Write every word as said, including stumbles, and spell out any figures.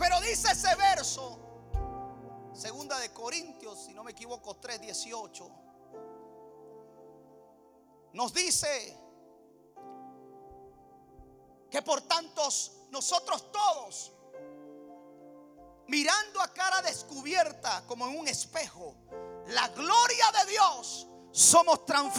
Pero dice ese verso, segunda de Corintios, si no me equivoco, tres dieciocho, nos dice que por tanto nosotros todos, mirando a cara descubierta como en un espejo la gloria de Dios, somos transformados